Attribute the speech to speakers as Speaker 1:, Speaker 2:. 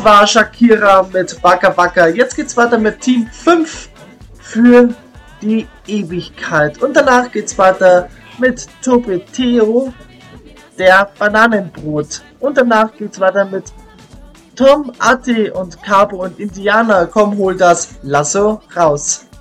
Speaker 1: Das war Shakira mit Waka Waka. Jetzt geht's weiter mit Team 5 für die Ewigkeit. Und danach geht's weiter mit Topeteo, der Bananenbrot. Und danach geht's weiter mit Tom, Ate und Cabo und Indianer. Komm, hol das Lasso raus.